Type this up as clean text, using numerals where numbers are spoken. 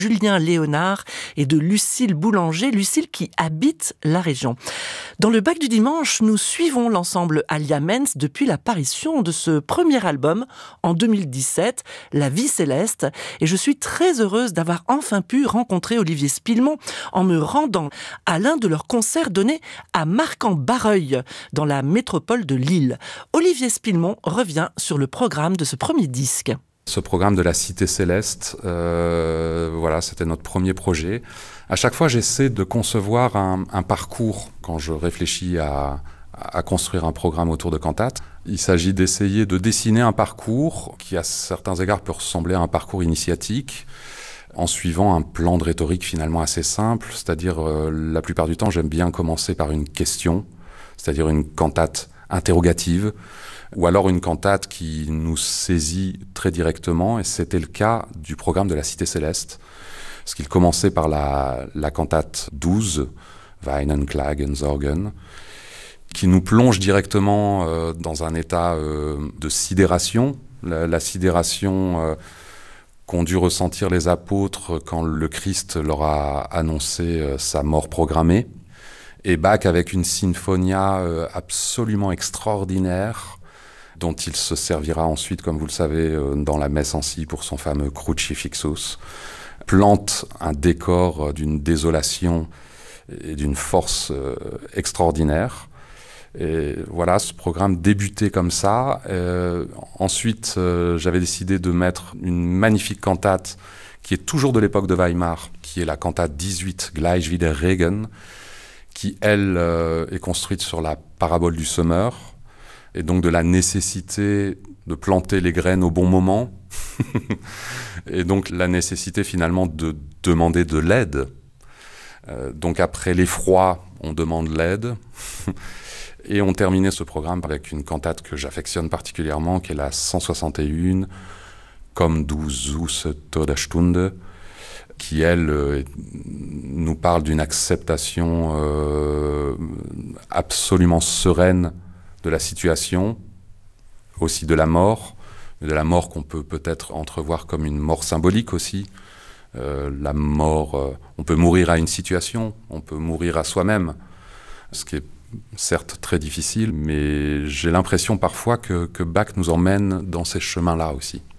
Julien Léonard et de Lucille Boulanger, Lucille qui habite la région. Dans le Bac du dimanche, nous suivons l'ensemble Alia Menz depuis l'apparition de ce premier album en 2017, La Vie Céleste, et je suis très heureuse d'avoir enfin pu rencontrer Olivier Spillemont en me rendant à l'un de leurs concerts donnés à Marcq-en-Barreuil, dans la métropole de Lille. Olivier Spillemont revient sur le programme de ce premier disque. Ce programme de la Cité Céleste, c'était notre premier projet. À chaque fois, j'essaie de concevoir un parcours quand je réfléchis à construire un programme autour de cantates. Il s'agit d'essayer de dessiner un parcours qui, à certains égards, peut ressembler à un parcours initiatique, en suivant un plan de rhétorique finalement assez simple. C'est-à-dire, la plupart du temps, j'aime bien commencer par une question, c'est-à-dire une cantate interrogative, ou alors une cantate qui nous saisit très directement, et c'était le cas du programme de la Cité Céleste, parce qu'il commençait par la cantate 12, Weinen, Klagen, Sorgen, qui nous plonge directement dans un état de sidération, la sidération qu'ont dû ressentir les apôtres quand le Christ leur a annoncé sa mort programmée, et Bach avec une sinfonia absolument extraordinaire, dont il se servira ensuite, comme vous le savez, dans la messe en si pour son fameux Crucifixus, plante un décor d'une désolation et d'une force extraordinaire. Et voilà, ce programme débutait comme ça. Ensuite, j'avais décidé de mettre une magnifique cantate qui est toujours de l'époque de Weimar, qui est la cantate 18, Gleich wie der Regen, qui, elle, est construite sur la parabole du semeur, et donc de la nécessité de planter les graines au bon moment, et donc la nécessité finalement de demander de l'aide. Donc après l'effroi, on demande l'aide, et on terminait ce programme avec une cantate que j'affectionne particulièrement, qui est la 161, Komm du süße Todesstunde, qui, elle, nous parle d'une acceptation absolument sereine de la situation, aussi de la mort qu'on peut peut-être entrevoir comme une mort symbolique aussi. La mort, on peut mourir à une situation, on peut mourir à soi-même, ce qui est certes très difficile, mais j'ai l'impression parfois que Bach nous emmène dans ces chemins-là aussi.